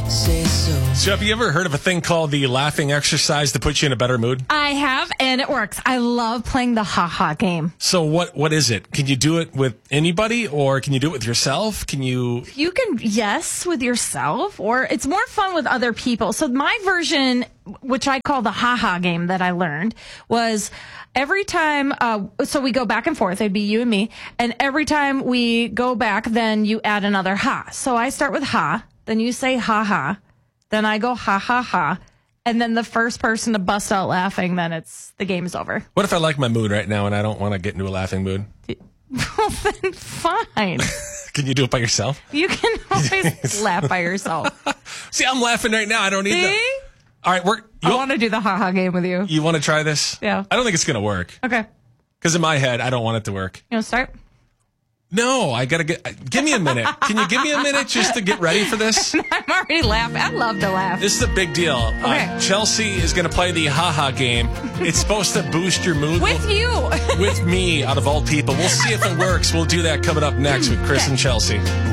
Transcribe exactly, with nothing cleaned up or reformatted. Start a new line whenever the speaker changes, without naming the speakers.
say so.
So have you ever heard of a thing called the laughing exercise to put you in a better mood?
I have, and it works. I love playing the ha-ha game.
So what what is it? Can you do it with anybody, or can you do it with yourself? Can you...
You can, yes, with yourself, or it's more fun with other people. So my version, which I call the ha-ha game that I learned, was every time, uh, so we go back and forth, it'd be you and me, and every time we go back, then you add another ha. So I start with ha, then you say ha-ha, then I go ha-ha-ha, and then the first person to bust out laughing, then it's, the game's over.
What if I like my mood right now and I don't want to get into a laughing mood?
Well, then fine.
Can you do it by yourself?
You can always laugh by yourself.
See, I'm laughing right now. I don't need
See?
that. All right, we're...
I want to do the ha-ha game with you.
You want to try this?
Yeah.
I don't think it's going to work.
Okay.
Because in my head, I don't want it to work.
You want to start?
No, I got to get... Give me a minute. Can you give me a minute just to get ready for this?
I'm already laughing. I love to laugh.
This is a big deal.
Okay.
Uh, Chelsea is going to play the ha-ha game. It's supposed to boost your mood.
With
We'll-
you.
With me, out of all people. We'll see if it works. We'll do that coming up next with Chris and Chelsea.